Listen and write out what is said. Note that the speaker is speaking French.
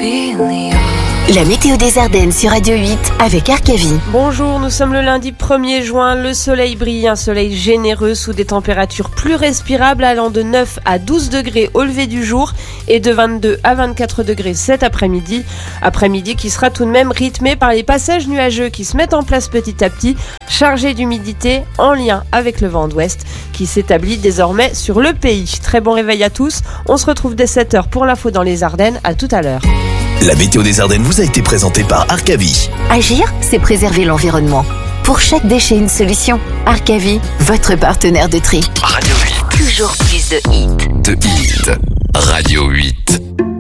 La météo des Ardennes sur Radio 8 avec Arcavie. Bonjour, nous sommes le lundi 1er juin. Le soleil brille, un soleil généreux sous des températures plus respirables allant de 9 à 12 degrés au lever du jour et de 22 à 24 degrés cet après-midi. Après-midi qui sera tout de même rythmé par les passages nuageux qui se mettent en place petit à petit, chargés d'humidité en lien avec le vent d'ouest qui s'établit désormais sur le pays. Très bon réveil à tous. On se retrouve dès 7h pour l'info dans les Ardennes. À tout à l'heure. La météo des Ardennes vous a été présentée par Arcavie. Agir, c'est préserver l'environnement. Pour chaque déchet, une solution. Arcavie, votre partenaire de tri. Radio 8. Toujours plus de hits. De hits. Radio 8.